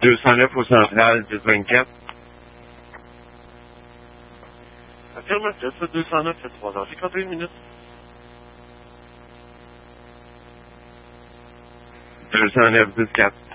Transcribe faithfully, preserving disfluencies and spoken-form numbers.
deux cent neuf au central, dix vingt-quatre. Affirmatif, ça, deux cent neuf, c'est trois heures cinquante et une minutes. deux cent neuf, dix-quatre.